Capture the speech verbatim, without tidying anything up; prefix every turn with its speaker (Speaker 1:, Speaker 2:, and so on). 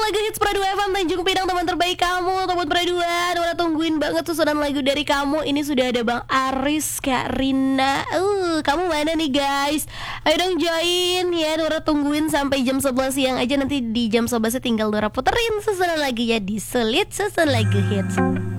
Speaker 1: lagu hits Pro dua F M Tanjung Pinang, teman terbaik kamu, teman Pro dua. Udah tungguin banget susunan lagu dari kamu. Ini sudah ada Bang Aris, Kak Rina. Uh, kamu mana nih guys? Ayo dong join ya. Udah tungguin sampai jam sebelas siang aja. Nanti di jam sebelas tinggal Dora puterin susunan lagunya di Sulit Susun Lagu Hits.